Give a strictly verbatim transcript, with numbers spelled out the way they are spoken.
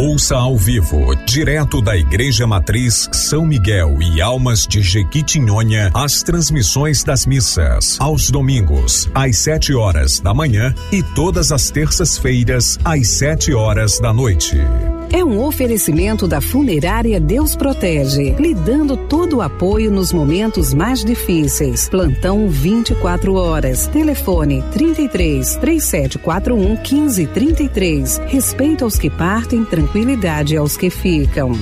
Ouça ao vivo, direto da Igreja Matriz São Miguel e Almas de Jequitinhonha, as transmissões das missas, aos domingos, às sete horas da manhã e todas as terças-feiras, às sete horas da noite. É um oferecimento da Funerária Deus Protege, lhe dando todo o apoio nos momentos mais difíceis. Plantão vinte e quatro horas. Telefone trinta e três, três sete quatro um, quinze trinta e três. Respeito aos que partem, tranquilidade aos que ficam.